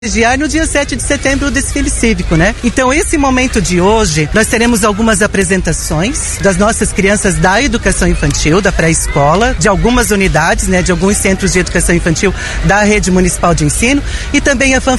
No dia 7 de setembro, o desfile cívico, né? Então, esse momento de hoje, nós teremos algumas apresentações das nossas crianças da educação infantil, da pré-escola, de algumas unidades, né? De alguns centros de educação infantil da rede municipal de ensino, e também a